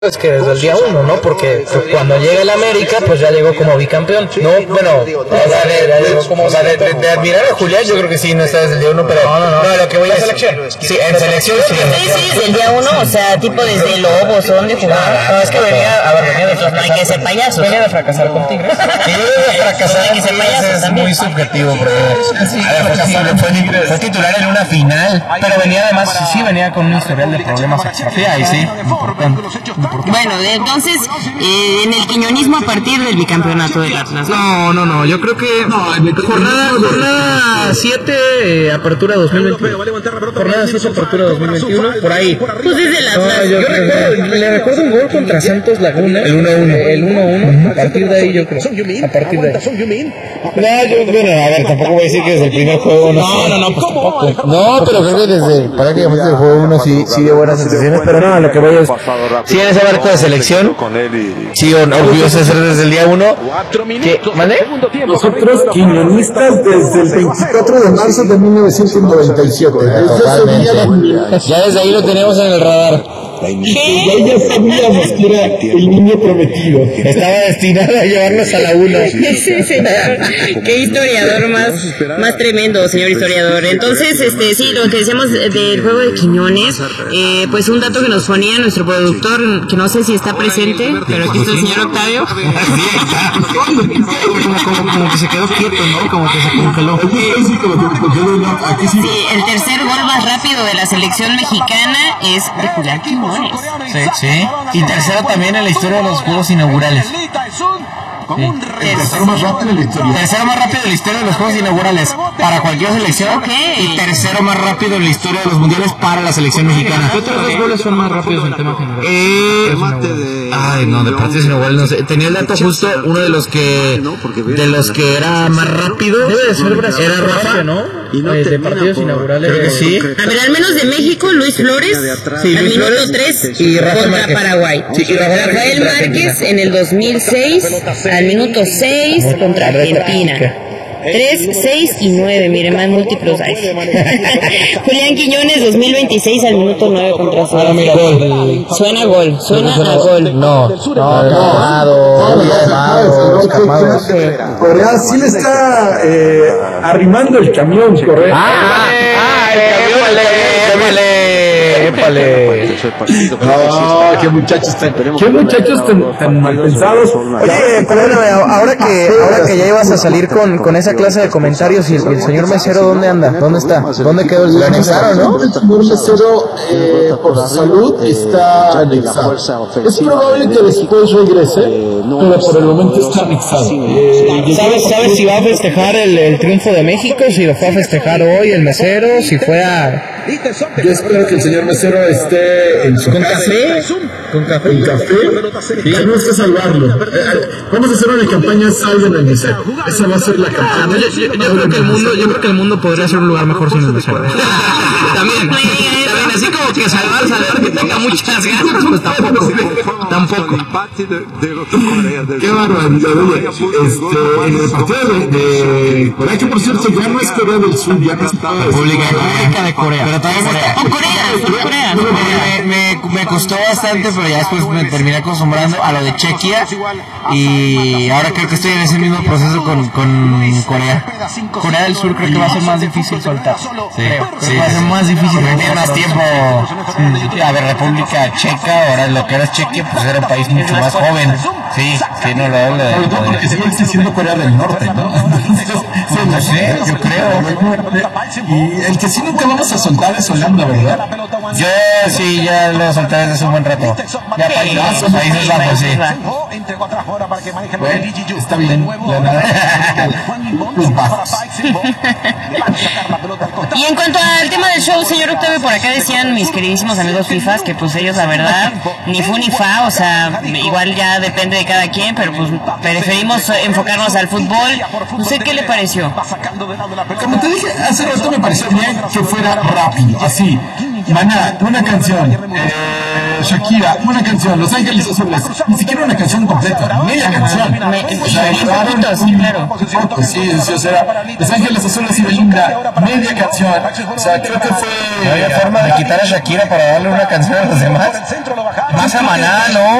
Es que desde el día 1, ¿no? Porque cuando llega el América, pues ya llegó como bicampeón. No, bueno, ya llegó como... O sea, de admirar a Julián, yo creo que sí, no está desde el día 1, pero... No, lo que voy a selección. Sí, en selección sí. Sí, desde el día 1, o sea, tipo desde Lobos, ¿o dónde jugaba? No, es que venía de fracasar. No hay que ser payasos. Venía de fracasar con Tigres. Y yo de fracasar hay que ser payasos también. Muy subjetivo, pero fue titular en una final, pero venía además, sí, venía con un historial de problemas extraoficiales, y sí, importante. Bueno, entonces, en el quiñonismo a partir del bicampeonato del Atlas. No, yo creo que jornada 7, apertura 2021. Jornada 7, apertura 2021, por ahí. Pues es del Atlas. Yo le recuerdo un gol contra Santos Laguna, el 1-1, a partir de ahí yo creo. A partir de ahí. Bueno, a ver, tampoco voy a decir que desde el primer juego no, pues tampoco. No, pero creo que desde prácticamente el juego 1 sí dio buenas sensaciones, pero no, lo que voy es sí en ese barco de selección, sí, orgulloso de ser desde el día 1. ¿Vale? Nosotros quiñonistas desde el 24 de marzo de 1997. Ya desde ahí lo tenemos en el radar. Y ya sabíamos que era el niño prometido. Estaba destinado a llevarnos a la 1. Sí, señor. Qué historiador más tremendo, señor historiador. Entonces, sí, lo que decíamos del juego de Quiñones, pues un dato que nos ponía nuestro productor, que no sé si está presente, pero aquí está el señor Octavio. Como que se quedó quieto, ¿no? Como que se congeló. Sí, el tercer gol más rápido de la selección mexicana es de Julián Quiñones. Sí. Y tercero también en la historia de los juegos inaugurales. Tercero más rápido en la historia. Tercero más rápido en la historia de los juegos inaugurales para cualquier selección. Okay. Y tercero más rápido en la historia de los mundiales para la selección mexicana. ¿Qué otros dos goles son más rápidos en tema general? Ay, no, de partidos inaugurales no sé. Tenía el dato justo, uno de los que era más rápido. Debe de ser Brasil. Era Rafa, ¿no? De partidos inaugurales. Creo que sí. A ver, al menos de México, Luis Flores, sí, al Luis minuto Flores 3 y Rafa contra Márquez. Paraguay. Sí, y Rafael Márquez en el 2006, al minuto 6 contra Argentina. 3, 6 y 9, miren, más múltiplos hay. Julián Quiñones, 2026 al minuto 9 contra Suecia. Mira, gol. Suena a gol. No. Correa sí le está arrimando el camión, Correa. épale. No, qué muchachos tan mal pensados. Oye, perdóname, ahora que ya ibas a salir con esa clase de comentarios, y el señor mesero, ¿dónde anda? ¿Dónde está? ¿Dónde quedó? ¿Lo anexaron, no? El señor mesero, por su salud, está anexado. Es probable que después regrese, pero por el momento está anexado. ¿Sabes si va a festejar el triunfo de México? Si lo fue a festejar hoy el mesero, si fue a... Yo espero que el señor mesero esté en su ¿Con casa. café? ¿Con café? Sí. Tenemos que salvarlo. Vamos a hacer una campaña Salven al Mesero. Esa va a ser la campaña. Yo creo que el mundo podría ser un lugar mejor sin el mesero. También, así como que salvar que tenga muchas ganas, pues tampoco. Qué barbaridad. En el partido de Corea, que por cierto ya no es Corea del Sur, ya no está República de Corea. Pero todavía Corea. Me costó bastante, pero ya después me terminé acostumbrando a lo de Chequia, y ahora creo que estoy en ese mismo proceso con Corea. Corea del Sur creo que va a ser más difícil soltar. Creo que va a ser más difícil, tener más tiempo. A ver, República Checa, ahora lo que era Chequia, pues era un país mucho más joven. Sí, no lo porque sigue siendo Corea del Norte, ¿no? No sé, yo creo. Y el que sí nunca vamos a soltar es Holanda, ¿verdad? Yo sí, ya lo solté desde hace un buen rato. Ya Países Bajos, sí. Bueno, está bien. Los bajos. Y en cuanto al tema del show, señor Octavio, por acá decían mis queridísimos amigos FIFAs que pues ellos la verdad ni fu ni fa, o sea, igual ya depende de cada quien, pero pues preferimos enfocarnos al fútbol. ¿Usted qué le pareció? Como te dije hace rato, me pareció bien que fuera rápido, así. Maná, una canción. Shakira, una canción. Los Ángeles Azules, ni siquiera una canción completa, media canción. O sea, sí, o sea, Los Ángeles Azules y Belinda, media canción. O sea, creo que fue. ¿No había forma de quitar a Shakira para darle una canción a los demás? Más a Maná, ¿no?